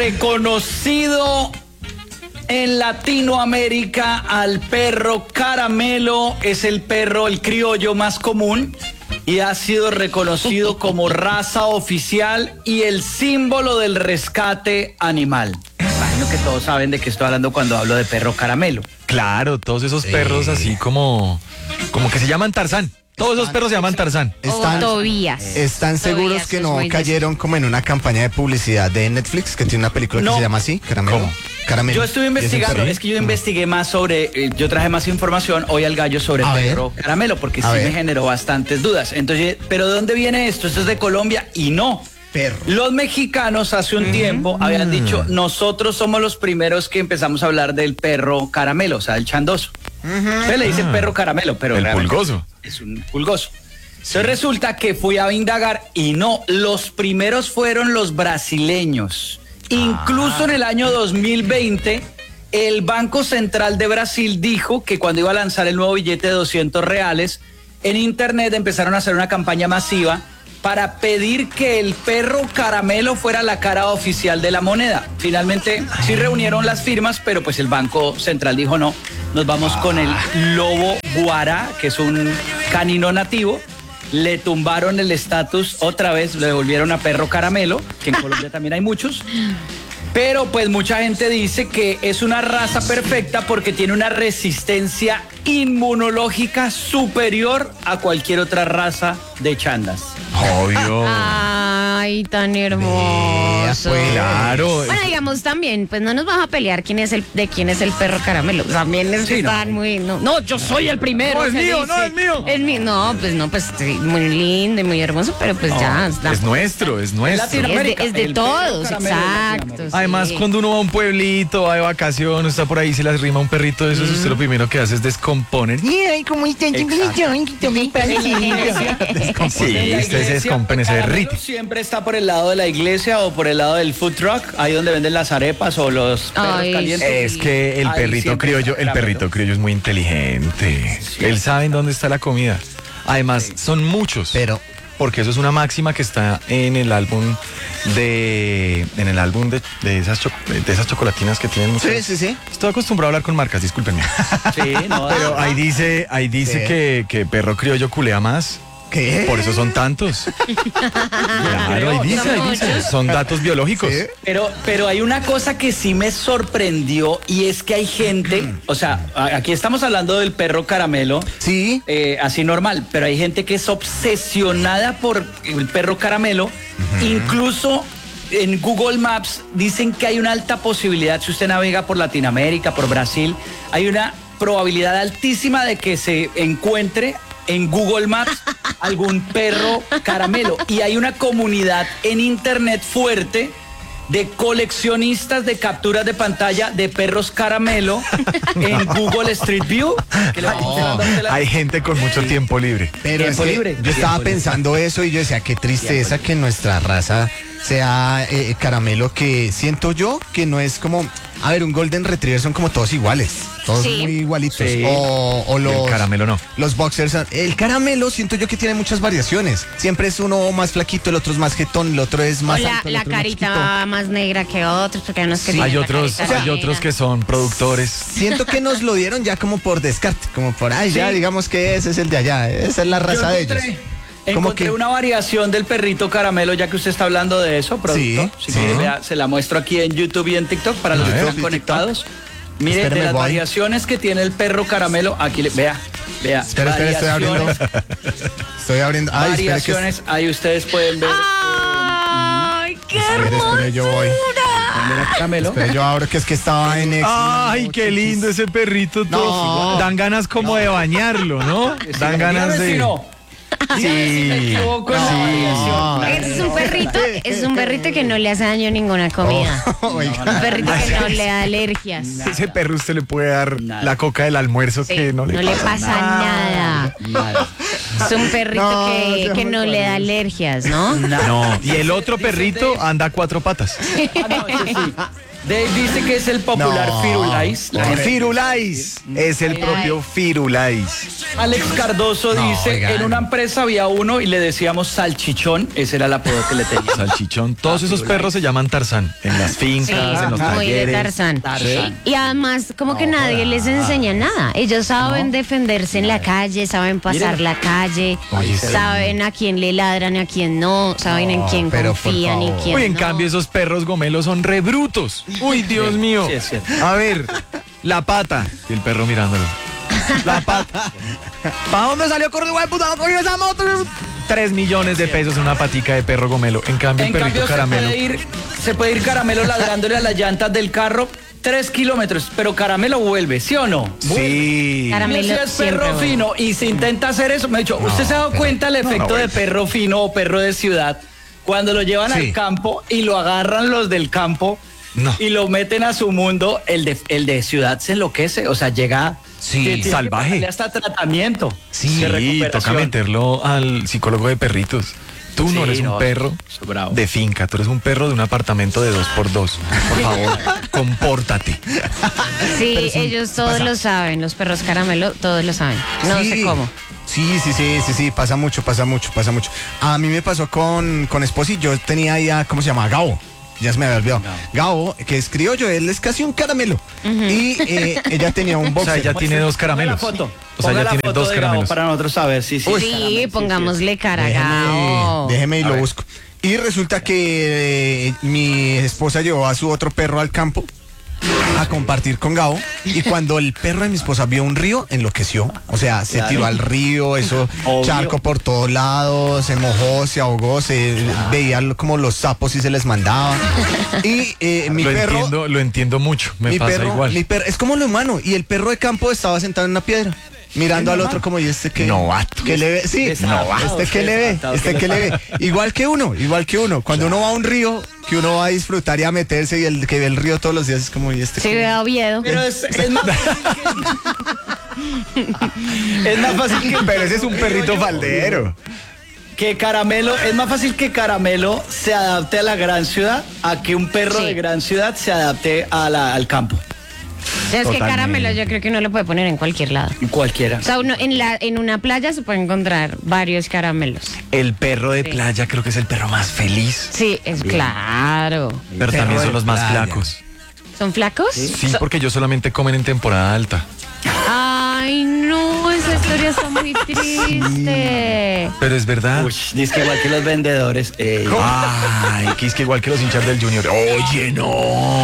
Reconocido en Latinoamérica al perro caramelo, es el perro, el criollo más común y ha sido reconocido como raza oficial y el símbolo del rescate animal. Imagino que todos saben de qué estoy hablando cuando hablo de perro caramelo. Claro, todos esos perros así como que se llaman Tarzán. Todos esos perros se llaman Tarzán. ¿Están seguros Tobías que es no muy cayeron como en una campaña de publicidad de Netflix que tiene una película que se llama así? Caramelo. ¿Cómo? Caramelo. Yo estuve investigando, es que yo investigué más sobre, yo traje más información hoy al gallo sobre perro caramelo, porque sí me generó bastantes dudas. Entonces, ¿pero de dónde viene esto? ¿Esto es de Colombia? Y no. Perro. Los mexicanos hace un tiempo habían dicho, nosotros somos los primeros que empezamos a hablar del perro caramelo, o sea, el chandoso. Entonces le dicen perro caramelo, pero El pulgoso. es un pulgoso. Entonces resulta que fui a indagar y no, los primeros fueron los brasileños. Incluso en el año 2020, el Banco Central de Brasil dijo que cuando iba a lanzar el nuevo billete de 200 reales, en internet empezaron a hacer una campaña masiva para pedir que el perro caramelo fuera la cara oficial de la moneda. Finalmente sí reunieron las firmas, pero pues el Banco Central dijo no, nos vamos con el lobo guará, que es un canino nativo. Le tumbaron el estatus otra vez, le devolvieron a perro caramelo, que en Colombia también hay muchos. Pero pues mucha gente dice que es una raza perfecta porque tiene una resistencia inmunológica superior a cualquier otra raza de chandas. Obvio. Ay, tan hermoso. Pues, Claro. Bueno, digamos también, pues no nos vamos a pelear quién es el perro caramelo. También están muy. No, yo soy el primero. No, es mío, no, es mío. Es mío. No, pues sí, muy lindo y muy hermoso, pero pues ya. Es nuestro, es nuestro. Latinoamérica. Es de El perro todos, caramelo de exacto. Latinoamérica. Además, sí. cuando uno va a un pueblito, va de vacaciones, está por ahí, se les rima un perrito de esos, usted lo primero que hace es descomponer. Ay, ¿cómo está? Sí, usted se descompone, se derrite. Siempre está por el lado de la iglesia o por el lado del food truck, ahí donde venden las arepas o los perros Ay, calientes. Es que el Ahí perrito siempre criollo, está el caramelo. perrito criollo es muy inteligente. Él sabe en dónde está la comida. Además, son muchos. Pero Porque eso es una máxima que está en el álbum de esas chocolatinas que tienen muchas. sí. Estoy acostumbrado a hablar con marcas, discúlpenme. Sí, no, Pero ahí dice que perro criollo culea más. ¿Qué? Por eso son tantos. Claro, ahí dice. Son datos biológicos. Sí. Pero hay una cosa que sí me sorprendió y es que hay gente, o sea, aquí estamos hablando del perro caramelo, Sí. así normal, pero hay gente que es obsesionada por el perro caramelo, incluso en Google Maps dicen que hay una alta posibilidad, si usted navega por Latinoamérica, por Brasil, hay una probabilidad altísima de que se encuentre en Google Maps algún perro caramelo. Y hay una comunidad en internet fuerte de coleccionistas de capturas de pantalla de perros caramelo en Google Street View. Que le vamos a hacer Hay gente con mucho tiempo libre. Pero Tiempo es que libre. yo estaba Tiempo libre. pensando eso y yo decía, qué tristeza que nuestra raza sea caramelo, que siento yo que no es como, a ver, un Golden Retriever son como todos iguales, todos Sí. muy igualitos. Sí. O El los caramelo no. Los boxers, el caramelo siento yo que tiene muchas variaciones. Siempre es uno más flaquito, el otro es más jetón, el otro es O más la, alto, el la otro es más carita chiquito. más negra que otros, porque hay unos que Sí. tienen Hay la otros carita negra. que son productores. Siento que nos lo dieron ya como por descarte, como por, ay, ya Sí. digamos que ese es el de allá, esa es la raza de ellos. Como Encontré que una variación del perrito caramelo, ya que usted está hablando de eso, producto. Sí, Si sí. quiere, vea, se la muestro aquí en YouTube y en TikTok para los A que ver. están conectados. Mire, Espérame, de las voy. variaciones que tiene el perro caramelo, aquí vea. Espera, estoy abriendo. Estoy abriendo. Ay, espera que Variaciones, ahí ustedes pueden ver. ¡Ay, qué espere, yo voy. Mira, caramelo. Espera, yo abro que es que estaba en ex. Ay, qué lindo ese perrito. No. Dan ganas como de bañarlo, ¿no? Dan ganas Dígame si de... no. Dígame si me equivoco en la variación. Ese es un perrito que no le hace daño a ninguna comida. Oiga. Un perrito que no le da alergias. Ese perro usted le puede dar Nada. la coca del almuerzo Sí, que no le pasa nada. Nada. Es un perrito No, que ya no me le da parece. alergias, ¿no? Nada. No, y el otro perrito anda a 4 patas. Ah, no, ese sí. Dave dice que es el popular No. Firulais. La gente- Firulais. Es el propio Firulais. Alex Cardoso No, dice, oigan. en una empresa había uno y le decíamos salchichón, ese era el apodo que le tenía. Salchichón. Todos esos perros se llaman Tarzán. En las fincas, Sí, en los muy de talleres. Tarzán. Tarzán. Y además, como que nadie les enseña nada. Ellos saben defenderse en la calle, saben pasar Miren. la calle, Oye, sí. saben a quién le ladran y a quién no, saben en quién pero por confían y favor. quién Uy, en no. cambio esos perros gomelos son re brutos. Uy, Dios mío. sí, es cierto. A ver, la pata. Y el perro mirándolo. La pata. ¿Para dónde salió corriendo, güey, puta? Cogió esa moto. 3 millones de pesos en una patica de perro gomelo. En cambio, el En perrito cambio, caramelo. se puede ir Caramelo ladrándole a las llantas del carro 3 kilómetros, pero Caramelo vuelve, ¿sí o no? Sí. Caramelo Si es siempre perro vuelve. fino y se intenta hacer eso, me ha dicho, ¿usted se ha dado cuenta el efecto de perro fino o perro de ciudad? Cuando lo llevan Sí. al campo y lo agarran los del campo No. y lo meten a su mundo, el de ciudad se enloquece, o sea, llega tiene que salvaje. pasarle hasta tratamiento. de Sí, recuperación. toca meterlo al psicólogo de perritos. Tú no Sí, eres un no, perro eso, bravo. de finca, tú eres un perro de un apartamento de 2x2. Por favor, compórtate. Sí, ellos todos lo saben, los perros caramelo todos lo saben. No Sí. sé cómo. Sí, pasa mucho. A mí me pasó con Esposi, yo tenía ya, ¿cómo se llama? Gabo. Ya se me había olvidado. Gabo, que es criollo, él es casi un caramelo. Y ella tenía un O sea, boxer. ella tiene dos caramelos. Ponga la foto. O sea, Ponga ya la tiene foto dos de Gabo caramelos. para nosotros saber, sí. Sí, pongámosle cara a Gao. Déjeme y lo busco. Y resulta que mi esposa llevó a su otro perro al campo a compartir con Gabo, y cuando el perro de mi esposa vio un río, enloqueció. O sea, se Claro. tiró al río, eso, Obvio. charco por todos lados, se mojó, se ahogó, se veía como los sapos y se les mandaba. Y mi perro... Lo entiendo mucho, me pasa igual. Mi perro, es como lo humano, y el perro de campo estaba sentado en una piedra, mirando al otro como, ¿y este qué? Novato. ¿Qué le ve? Sí, Desadaptado, este que le ve, desadaptado, este ¿qué que le le ve. Igual que uno. Cuando uno va a un río, que uno va a disfrutar y a meterse, y el que ve el río todos los días es como, ¿y este Sí, qué? veo a Oviedo. Pero es más es más fácil que Pero ese es un perrito faldero. que Caramelo, es más fácil que Caramelo se adapte a la gran ciudad a que un perro Sí. de gran ciudad se adapte al campo. Es que Totalmente. caramelo yo creo que uno lo puede poner en cualquier lado. Cualquiera. O sea, uno en una playa se puede encontrar varios caramelos. El perro de playa creo que es el perro más feliz, Sí, es claro. pero perro también de son los más playa. flacos. ¿Son flacos? Sí, porque ellos solamente comen en temporada alta. Ay, no, esa historia está muy triste. Pero es verdad. Uy, dice que igual que los vendedores. Ay, que es que igual que los hinchas del Junior. Oye, no.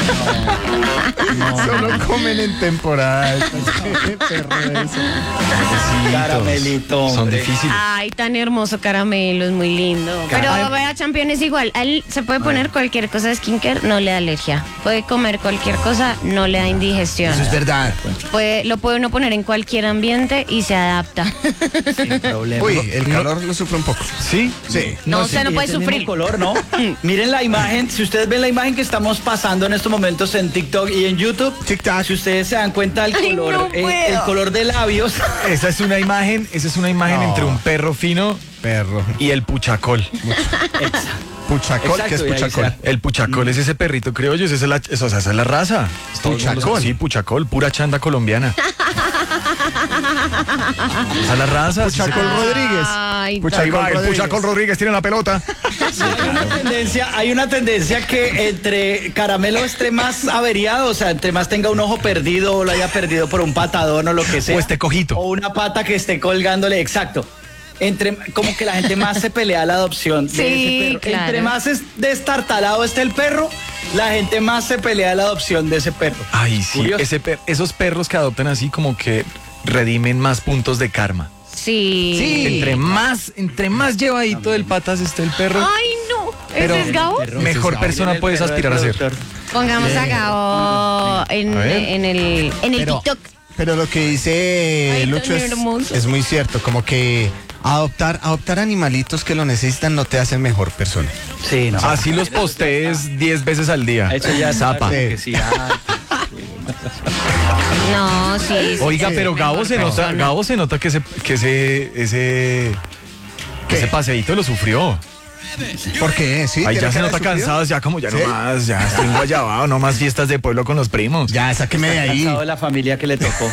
Solo comen en temporada. Qué perro es. Caramelito, Son hombre. difíciles. Ay, tan hermoso caramelo, es muy lindo. Pero Ay. vea, Champions igual. A él se puede poner cualquier cosa de skincare, no le da alergia. Puede comer cualquier cosa, no le da indigestión. Eso es verdad. Lo puede uno poner en cualquier ambiente y se adapta. Sin problema. Uy, el calor lo sufre un poco. ¿Sí? Sí. No, usted no y puede es el mismo sufrir. color, ¿no? Miren la imagen, si ustedes ven la imagen que estamos pasando en estos momentos en TikTok y en YouTube, TikTok. si ustedes se dan cuenta el Ay, color, no el puedo. color de labios. Esa es una imagen No. entre un perro fino Perro. y el puchacol. Puchacol, Exacto, ¿qué es y ahí puchacol? se- El puchacol es ese perrito criollo, esa es la, o sea, esa es la raza. Todo el mundo- Puchacol. Sí, puchacol, pura chanda colombiana. Esa es la raza. sí se Puchacol conoce. Rodríguez. Ay, Ahí va, el puchacol Rodríguez tiene la pelota. Hay una tendencia que entre Caramelo esté más averiado, o sea, entre más tenga un ojo perdido o lo haya perdido por un patadón o lo que sea. O esté cojito. O una pata que esté colgándole, exacto. Como que la gente más se pelea la adopción de Sí, ese perro. claro. Entre más destartalado esté el perro, la gente más se pelea la adopción de ese perro. Ay, sí, Curioso. esos perros que adoptan así como que redimen más puntos de karma. Sí. Entre más llevadito del patas esté el perro, Ay, no. Pero- ¿Ese es Gabo? mejor persona El puedes perro del aspirar a ser. productor. Pongamos a Gabo en A ver. el Pero- TikTok. Pero lo que dice Ay, tan Lucho hermoso. es muy cierto, como que adoptar animalitos que lo necesitan no te hace mejor persona. Sí, no. Así los postees 10 veces al día. Eso ya Zapa. claro que sí. No, sí. Oiga, sí, pero sí, Gabo se mejor nota, persona. Gabo se nota que ese paseíto lo sufrió. ¿Por qué? Sí, Ay, tiene ya se cara nota de sufrido. cansado, ya como ya ¿Sí? no más, ya estoy guayabado, no más fiestas de pueblo con los primos. Ya, sáqueme de ahí. Cansado de la familia que le tocó.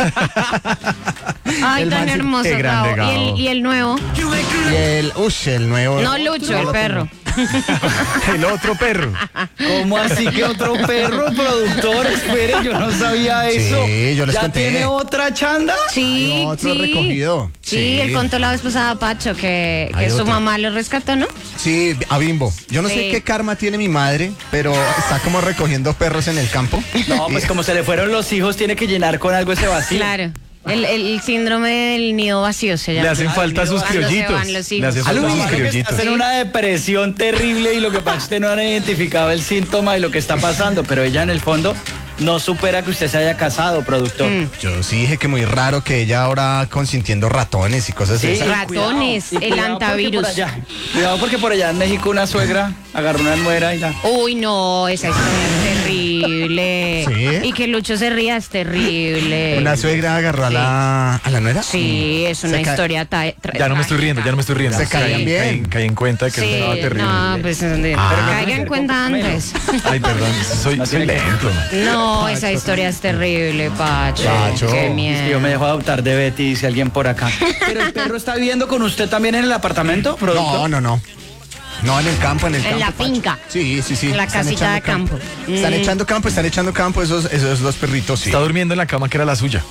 Ay, El tan man sí, hermoso, qué grande, Gabo. Gabo. ¿Y el nuevo? Y el nuevo. No, Lucho, el perro. El otro perro. ¿Cómo así que otro perro, productor? Espere, yo no sabía eso. Sí, yo les ¿Ya conté. tiene otra chanda? Sí, Hay otro sí. recogido. Sí, Sí. él contó la vez pasada a Pacho que Hay su otro. mamá lo rescató, ¿no? Sí, a Bimbo. Yo no Sí. sé qué karma tiene mi madre, pero está como recogiendo perros en el campo. No, pues como se le fueron los hijos, tiene que llenar con algo ese vacío. Claro. El síndrome del nido vacío se llama. Le hacen falta sus Cuando se criollitos. van los Le hijos. hacen A falta Luis, sus criollitos. estás en una depresión terrible y lo que pasa es que usted no ha identificado el síntoma y lo que está pasando, pero ella en el fondo no supera que usted se haya casado, productor. Yo sí dije que muy raro que ella ahora consintiendo ratones y cosas Sí, así. Ratones, cuidado, y el cuidado porque antivirus. Cuidado porque por allá en México una suegra agarró una nuera y la... Uy, no, esa historia es terrible. ¿Sí? Y que Lucho se ría es terrible. Una suegra agarró a la nuera. Sí, es una Se ca- historia Ya no me estoy riendo, ya no me estoy riendo. Se caían bien. Caí en cuenta que Sí, estaba terrible. no, pues caiga en cuenta antes. Ay, perdón, soy No tiene que- lento. No, esa historia es terrible, Pacho. Pacho. Qué Es que yo miedo. me dejo adoptar de Betty, dice alguien por acá. ¿Pero el perro está viviendo con usted también en el apartamento, productor? No. No, en el campo, en el campo. En la Pacho. finca. Sí. En la Están casita echando de campo. Están echando campo esos dos perritos, sí. Está durmiendo en la cama que era la suya.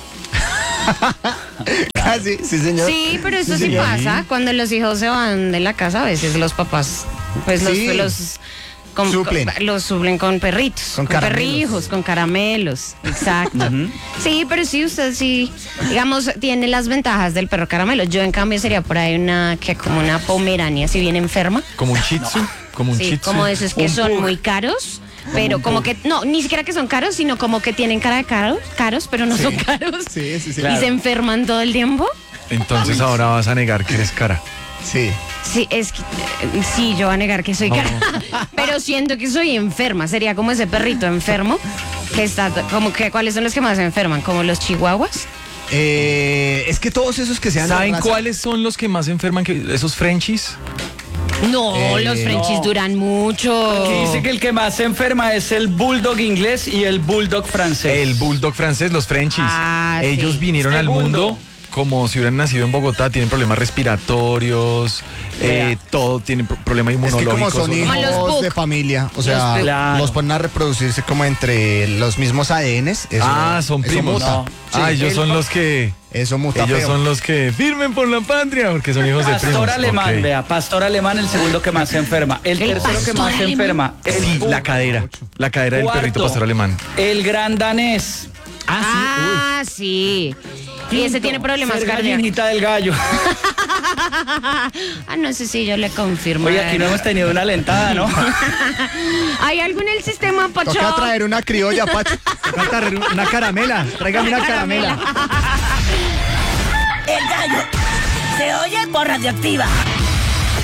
Casi, sí, señor. Sí, pero eso sí señor. pasa. Cuando los hijos se van de la casa, a veces los papás, pues Sí. los suplen con perritos, Con con caramelos. perrijos, con caramelos. Exacto. Sí, pero sí, usted sí, digamos, tiene las ventajas del perro caramelo. Yo, en cambio, sería por ahí como una pomerania, si bien enferma. Como un shih tzu. Como un Sí, shih tzu. como esos que Un son pug. muy caros. Pero como que, no, ni siquiera que son caros, sino como que tienen cara de caros, pero no son caros. Sí. Y se enferman todo el tiempo. Entonces ahora vas a negar que eres cara. Sí. Sí, sí, yo voy a negar que soy cara, pero siento que soy enferma. Sería como ese perrito enfermo que está, como que, ¿cuáles son los que más se enferman? ¿Como los chihuahuas? Es que todos esos que sean de ¿Saben raza- cuáles son los que más enferman? Esos Frenchies. No, los Frenchies no. duran mucho. Aquí dice que el que más se enferma es el bulldog inglés y el bulldog francés. El bulldog francés, los Frenchies. Ah, Ellos sí. vinieron al Segundo. mundo como si hubieran nacido en Bogotá, tienen problemas respiratorios, Vea. todo, tienen problemas Es que como inmunológicos. son Como los hijos Pug. de familia, o sea, Pug. Claro. los ponen a reproducirse como entre los mismos ADNs. Son eso primos. muta. No. Ah, ellos son los que... Eso muta Ellos feo. son los que firmen por la patria, porque son hijos de primos. Pastor alemán, Ok. vea, pastor alemán el segundo que más se enferma. El tercero que pastor más se alemán. enferma. El Sí, pug. la cadera del Cuarto, perrito pastor alemán. El gran danés. Ah, sí. Y ese tiene problemas Ser cardíacos. gallinita del gallo. Ah, no sé si yo le confirmo. Oye, aquí no hemos tenido una alentada, ¿no? ¿Hay algo en el sistema, Pacho? Toca traer una criolla, Pacho. Una caramela, tráigame una caramela. El gallo se oye por Radioactiva.